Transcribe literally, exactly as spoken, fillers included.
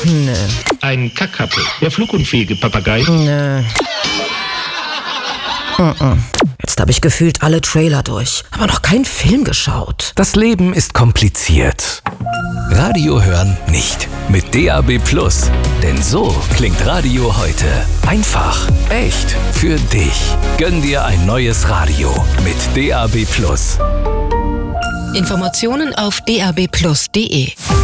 Nö. Ein Kakapo, der flugunfähige Papagei. Nö. Mm-mm. Jetzt habe ich gefühlt alle Trailer durch, aber noch keinen Film geschaut. Das Leben ist kompliziert. Radio hören nicht. Mit D A B Plus. Denn so klingt Radio heute. Einfach, echt, für dich. Gönn dir ein neues Radio mit D A B Plus. Informationen auf d a b plus punkt d e.